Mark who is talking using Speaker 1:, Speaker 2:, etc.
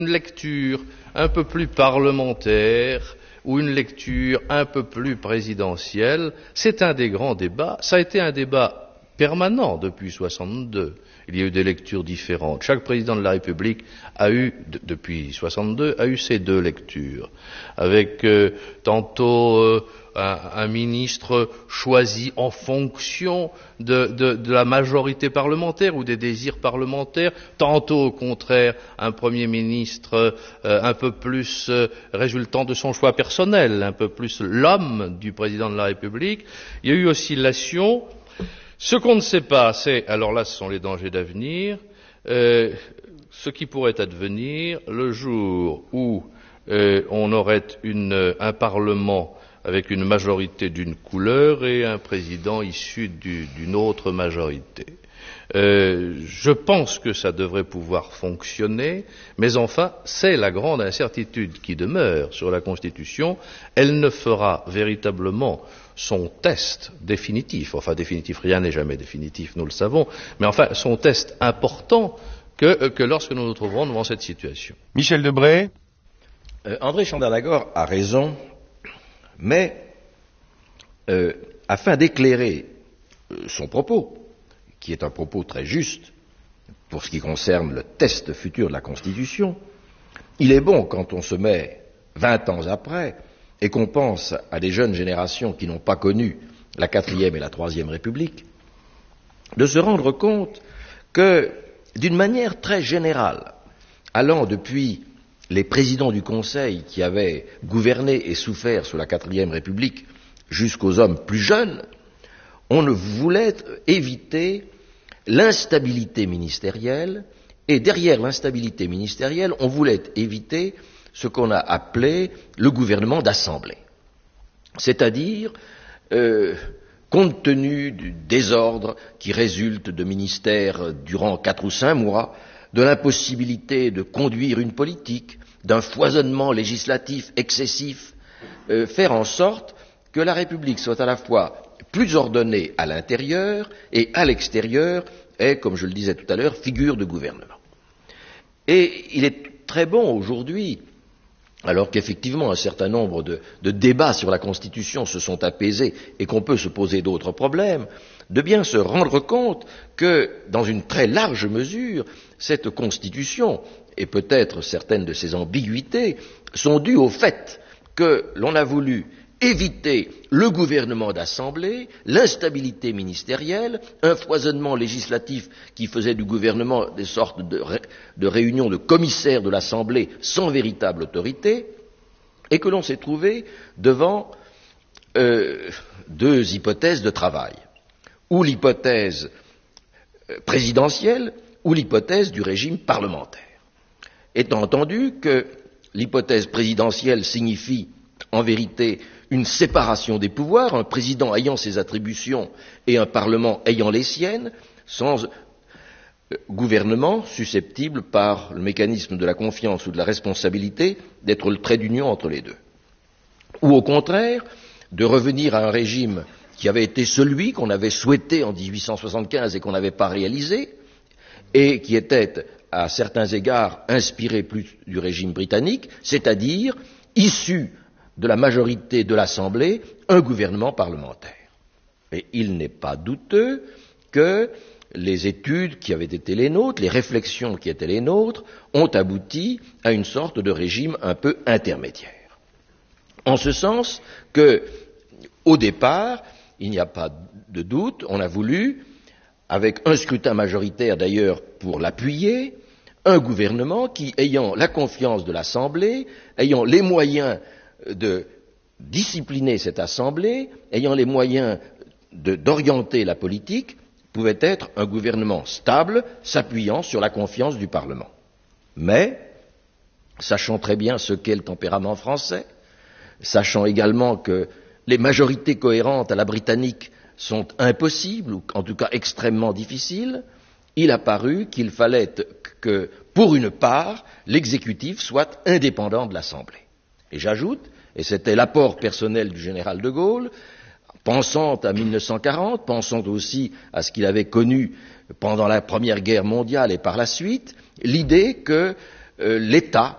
Speaker 1: une lecture un peu plus parlementaire ou une lecture un peu plus présidentielle, c'est un des grands débats. Ça a été un débat permanent depuis 62. Il y a eu des lectures différentes. Chaque président de la République a eu, depuis 62, a eu ces deux lectures, avec tantôt un ministre choisi en fonction de la majorité parlementaire ou des désirs parlementaires, tantôt au contraire un Premier ministre un peu plus résultant de son choix personnel, un peu plus l'homme du président de la République. Il y a eu oscillation. Ce qu'on ne sait pas, c'est, alors là ce sont les dangers d'avenir, ce qui pourrait advenir le jour où on aurait un Parlement avec une majorité d'une couleur et un président issu d'une autre majorité. Je pense que ça devrait pouvoir fonctionner, mais enfin, c'est la grande incertitude qui demeure sur la Constitution. Elle ne fera véritablement son test définitif, enfin définitif, rien n'est jamais définitif, nous le savons, mais enfin son test important que lorsque nous nous trouverons devant cette situation.
Speaker 2: Michel Debré.
Speaker 3: André Chandernagor a raison, mais afin d'éclairer son propos, qui est un propos très juste pour ce qui concerne le test futur de la Constitution, il est bon, quand on se met 20 ans après, et qu'on pense à des jeunes générations qui n'ont pas connu la 4e et la 3e République, de se rendre compte que, d'une manière très générale, allant depuis les présidents du Conseil qui avaient gouverné et souffert sous la 4e République jusqu'aux hommes plus jeunes, on ne voulait éviter l'instabilité ministérielle, et derrière l'instabilité ministérielle, on voulait éviter ce qu'on a appelé le gouvernement d'assemblée. C'est-à-dire, compte tenu du désordre qui résulte de ministères durant 4 ou 5 mois, de l'impossibilité de conduire une politique, d'un foisonnement législatif excessif, faire en sorte que la République soit à la fois plus ordonnée à l'intérieur et à l'extérieur, et, comme je le disais tout à l'heure, figure de gouvernement. Et il est très bon aujourd'hui, alors qu'effectivement un certain nombre de débats sur la Constitution se sont apaisés et qu'on peut se poser d'autres problèmes, de bien se rendre compte que, dans une très large mesure, cette Constitution, et peut-être certaines de ses ambiguïtés, sont dues au fait que l'on a voulu éviter le gouvernement d'assemblée, l'instabilité ministérielle, un foisonnement législatif qui faisait du gouvernement des sortes de réunions de commissaires de l'Assemblée sans véritable autorité, et que l'on s'est trouvé devant 2 hypothèses de travail, ou l'hypothèse présidentielle, ou l'hypothèse du régime parlementaire. Étant entendu que l'hypothèse présidentielle signifie en vérité une séparation des pouvoirs, un président ayant ses attributions et un parlement ayant les siennes, sans gouvernement susceptible, par le mécanisme de la confiance ou de la responsabilité, d'être le trait d'union entre les deux. Ou au contraire, de revenir à un régime qui avait été celui qu'on avait souhaité en 1875 et qu'on n'avait pas réalisé, et qui était, à certains égards, inspiré plus du régime britannique, c'est-à-dire issu de la majorité de l'Assemblée, un gouvernement parlementaire. Et il n'est pas douteux que les études qui avaient été les nôtres, les réflexions qui étaient les nôtres, ont abouti à une sorte de régime un peu intermédiaire. En ce sens que, au départ, il n'y a pas de doute, on a voulu, avec un scrutin majoritaire d'ailleurs pour l'appuyer, un gouvernement qui, ayant la confiance de l'Assemblée, ayant les moyens de discipliner cette Assemblée, ayant les moyens d'orienter la politique, pouvait être un gouvernement stable, s'appuyant sur la confiance du Parlement. Mais, sachant très bien ce qu'est le tempérament français, sachant également que les majorités cohérentes à la britannique sont impossibles, ou en tout cas extrêmement difficiles, il a paru qu'il fallait que, pour une part, l'exécutif soit indépendant de l'Assemblée. Et j'ajoute, et c'était l'apport personnel du général de Gaulle, pensant à 1940, pensant aussi à ce qu'il avait connu pendant la Première Guerre mondiale et par la suite, l'idée que l'État